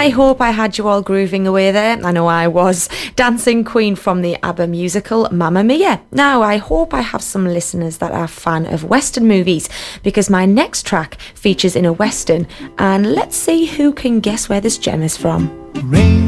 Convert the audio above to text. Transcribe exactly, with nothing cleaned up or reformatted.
I hope I had you all grooving away there. I know I was. Dancing Queen from the ABBA musical Mamma Mia. Now, I hope I have some listeners that are a fan of Western movies, because my next track features in a Western, and let's see who can guess where this gem is from. Rain.